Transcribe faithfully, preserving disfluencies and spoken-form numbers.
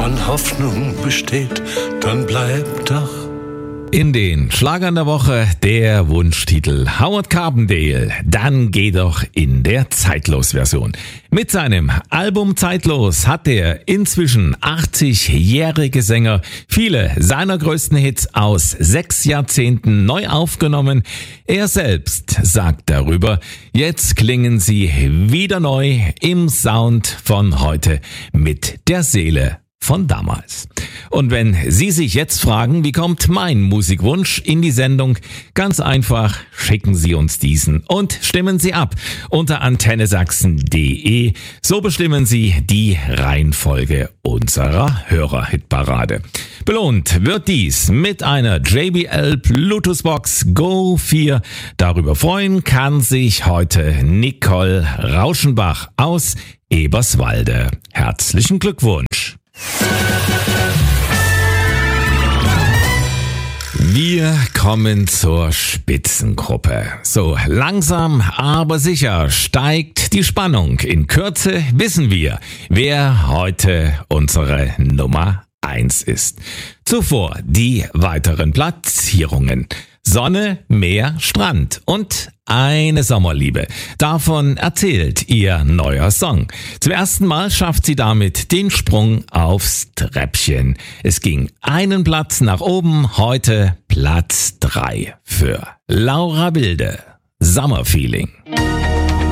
von Hoffnung besteht, dann bleib doch. In den Schlagern der Woche der Wunschtitel Howard Carpendale, dann geh doch in der Zeitlos-Version. Mit seinem Album Zeitlos hat der inzwischen achtzigjährige Sänger viele seiner größten Hits aus sechs Jahrzehnten neu aufgenommen. Er selbst sagt darüber, jetzt klingen sie wieder neu im Sound von heute mit der Seele von damals. Und wenn Sie sich jetzt fragen, wie kommt mein Musikwunsch in die Sendung? Ganz einfach, schicken Sie uns diesen und stimmen Sie ab unter antenne sachsen punkt de. So bestimmen Sie die Reihenfolge unserer Hörerhitparade. Belohnt wird dies mit einer J B L Bluetooth-Box Go vier. Darüber freuen kann sich heute Nicole Rauschenbach aus Eberswalde. Herzlichen Glückwunsch! Wir kommen zur Spitzengruppe. So langsam, aber sicher steigt die Spannung. In Kürze wissen wir, wer heute unsere Nummer eins ist. Zuvor die weiteren Platzierungen. Sonne, Meer, Strand und eine Sommerliebe. Davon erzählt ihr neuer Song. Zum ersten Mal schafft sie damit den Sprung aufs Treppchen. Es ging einen Platz nach oben, heute Platz drei für Laura Wilde. Summer Feeling.